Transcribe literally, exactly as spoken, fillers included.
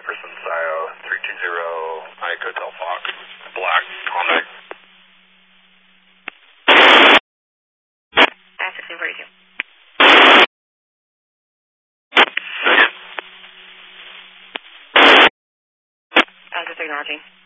Jefferson, S I O, three two zero, Mike Hotel Fox, black, Honda. I sixteen forty-two. I was just acknowledging.